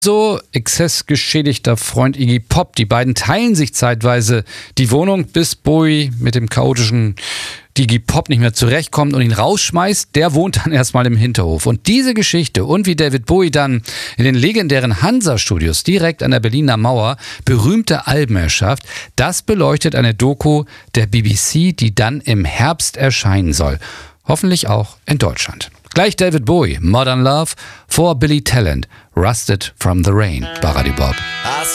So, exzessgeschädigter Freund Iggy Pop. Die beiden teilen sich zeitweise die Wohnung, bis Bowie mit dem chaotischen Iggy Pop nicht mehr zurechtkommt und ihn rausschmeißt. Der wohnt dann erstmal im Hinterhof. Und diese Geschichte und wie David Bowie dann in den legendären Hansa-Studios direkt an der Berliner Mauer berühmte Alben erschafft, das beleuchtet eine Doku der BBC, die dann im Herbst erscheinen soll. Hoffentlich auch in Deutschland. Gleich David Bowie, Modern Love, vor Billy Talent, Rusted from the Rain bei Radio Bob.